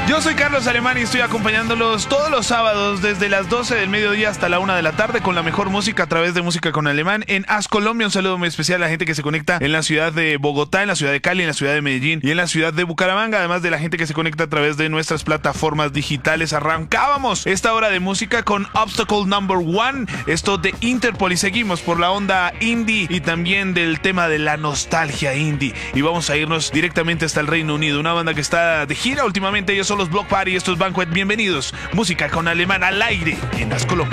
Yo soy Carlos Alemán y estoy acompañándolos todos los sábados desde las 12 del mediodía hasta la 1 de la tarde con la mejor música a través de Música con Alemán en As Colombia. Un saludo muy especial a la gente que se conecta en la ciudad de Bogotá, en la ciudad de Cali, en la ciudad de Medellín y en la ciudad de Bucaramanga, además de la gente que se conecta a través de nuestras plataformas digitales. Arrancábamos esta hora de música con Obstacle Number 1, esto de Interpol, y seguimos por la onda indie y también del tema de la nostalgia indie. Y vamos a irnos directamente hasta el Reino Unido, una banda que está de gira últimamente. Ellos son los Block Party, estos Banquet. Bienvenidos, Música con Alemán al aire en As Colombia.